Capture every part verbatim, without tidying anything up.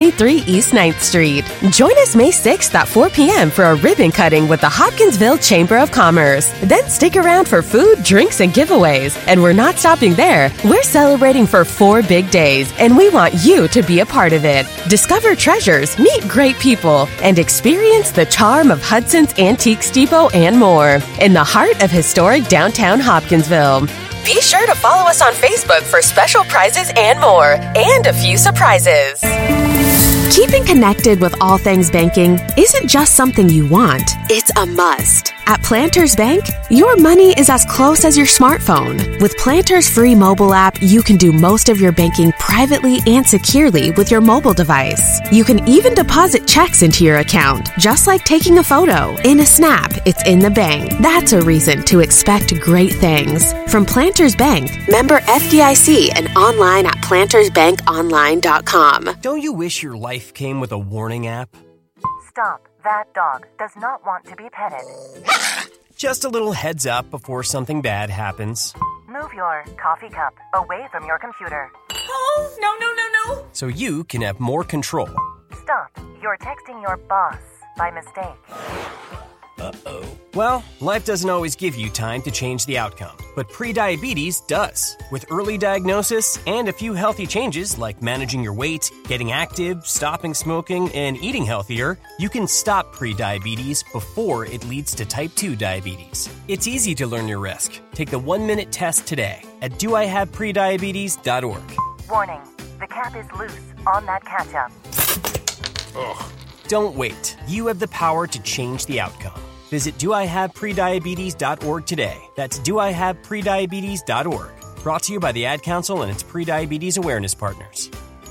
twenty-three East ninth Street. Join us May sixth at four p.m. for a ribbon cutting with the Hopkinsville Chamber of Commerce. Then stick around for food, drinks, and giveaways. And we're not stopping there. We're celebrating for four big days, and we want you to be a part of it. Discover treasures, meet great people, and experience the charm of Hudson's Antiques Depot and more in the heart of historic downtown Hopkinsville. Be sure to follow us on Facebook for special prizes and more, and a few surprises. Keeping connected with all things banking isn't just something you want, it's a must. At Planters Bank, your money is as close as your smartphone. With Planters' free mobile app, you can do most of your banking privately and securely with your mobile device. You can even deposit checks into your account, just like taking a photo. In a snap, it's in the bank. That's a reason to expect great things. From Planters Bank, member F D I C, and online at planters bank online dot com. Don't you wish your life came with a warning app? Stop. That dog does not want to be petted. Just a little heads up before something bad happens. Move your coffee cup away from your computer. Oh, no, no, no, no. So you can have more control. Stop. You're texting your boss by mistake. Uh-oh. Well, life doesn't always give you time to change the outcome, but prediabetes does. With early diagnosis and a few healthy changes like managing your weight, getting active, stopping smoking, and eating healthier, you can stop prediabetes before it leads to type two diabetes. It's easy to learn your risk. Take the one-minute test today at do I have prediabetes dot org. Warning, the cap is loose on that ketchup. Ugh. Don't wait. You have the power to change the outcome. Visit do I have prediabetes dot org today. That's do I have prediabetes dot org. Brought to you by the Ad Council and its prediabetes awareness partners.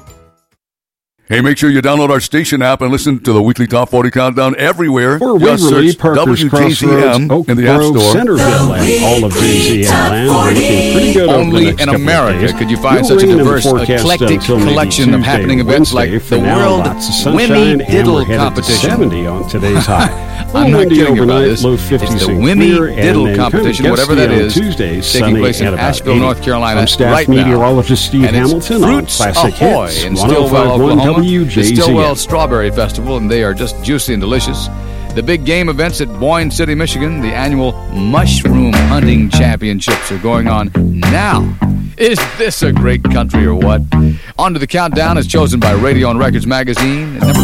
Hey, make sure you download our station app and listen to the weekly Top forty Countdown everywhere. Or Waverly, Parker's Crossroads, Oak in the App Grove, Store. Centerville, and all of J Z M land. We're looking pretty good over Only the next in couple America of days. could you find No such a rain in the diverse, forecast eclectic until maybe collection of Tuesday, happening events Wednesday. like For the now, World lots of sunshine, Wimmy and we're Diddle headed to Competition. seventy on today's high. I'm not windy kidding about overnight, this. low fifties It's the and Wimmy clear, and Diddle then Competition, kind of whatever that gusty on is, Tuesdays, taking sunny place in at about Asheville, eighty. North Carolina I'm staff right now. meteorologist Steve And it's Hamilton on Fruits Classic Ahoy Hits, in one oh Stillwell, five point one Oklahoma, W the J Z M. Stillwell Strawberry Festival, and they are just juicy and delicious. The big game events at Boyne City, Michigan, the annual Mushroom Hunting Championships are going on now. Is this a great country or what? On to the countdown is chosen by Radio and Records magazine. At number